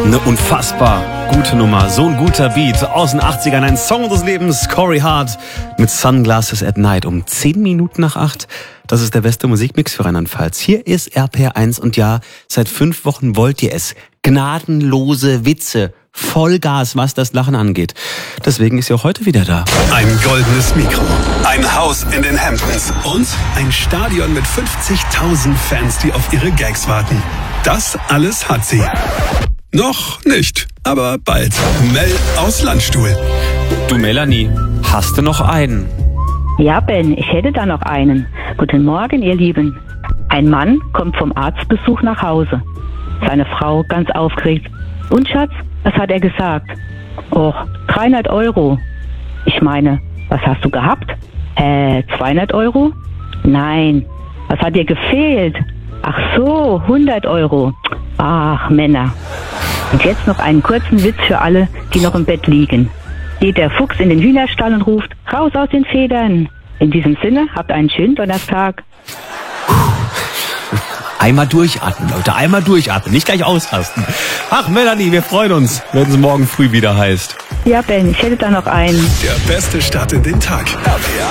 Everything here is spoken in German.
Eine unfassbar gute Nummer, so ein guter Beat aus den 80ern, ein Song des Lebens, Corey Hart mit Sunglasses at Night um 10 Minuten nach 8. Das ist der beste Musikmix für Rheinland-Pfalz. Hier ist RPR1 und ja, seit 5 Wochen wollt ihr es. Gnadenlose Witze, Vollgas, was das Lachen angeht. Deswegen ist sie auch heute wieder da. Ein goldenes Mikro, ein Haus in den Hamptons und ein Stadion mit 50.000 Fans, die auf ihre Gags warten. Das alles hat sie. Noch nicht, aber bald. Mel aus Landstuhl. Du Melanie, hast du noch einen? Ja, Ben, ich hätte da noch einen. Guten Morgen, ihr Lieben. Ein Mann kommt vom Arztbesuch nach Hause. Seine Frau ganz aufgeregt. Und Schatz, was hat er gesagt? Och, 300 Euro. Ich meine, was hast du gehabt? 200 Euro? Nein. Was hat dir gefehlt? Ach so, 100 Euro. Ach, Männer. Und jetzt noch einen kurzen Witz für alle, die noch im Bett liegen. Geht der Fuchs in den Hühnerstall und ruft, raus aus den Federn. In diesem Sinne, habt einen schönen Donnerstag. Einmal durchatmen, Leute, einmal durchatmen, nicht gleich ausrasten. Ach Melanie, wir freuen uns, wenn es morgen früh wieder heißt. Ja, Ben, ich hätte da noch einen. Der beste Start in den Tag. RPR